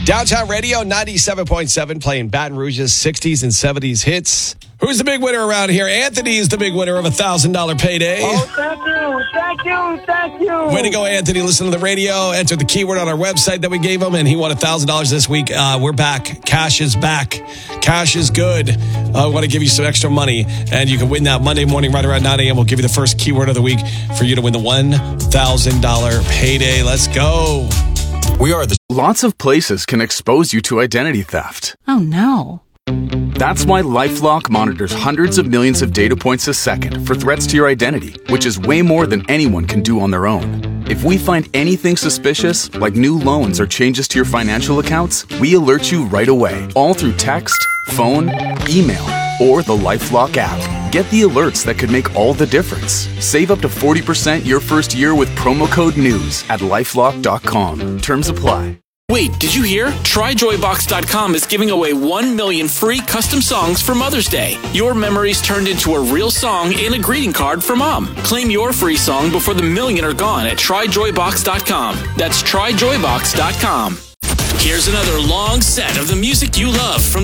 Downtown Radio 97.7 playing Baton Rouge's 60s and 70s hits. Who's the big winner around here? Anthony is the big winner of a $1,000 payday. Oh, thank you. Way to go, Anthony. Listen to the radio. Enter the keyword on our website that we gave him, and he won $1,000 this week. We're back. Cash is back. Cash is good. I want to give you some extra money, and you can win that Monday morning right around 9 a.m. We'll give you the first keyword of the week for you to win the $1,000 payday. Let's go. Lots of places can expose you to identity theft. Oh, no. That's why LifeLock monitors hundreds of millions of data points a second for threats to your identity, which is way more than anyone can do on their own. If we find anything suspicious, like new loans or changes to your financial accounts, we alert you right away, all through text, phone, email, or the LifeLock app. Get the alerts that could make all the difference. Save up to 40% your first year with promo code NEWS at LifeLock.com. Terms apply. Wait, did you hear? TryJoyBox.com is giving away 1 million free custom songs for Mother's Day. Your memories turned into a real song and a greeting card for Mom. Claim your free song before the million are gone at TryJoyBox.com. That's TryJoyBox.com. Here's another long set of the music you love from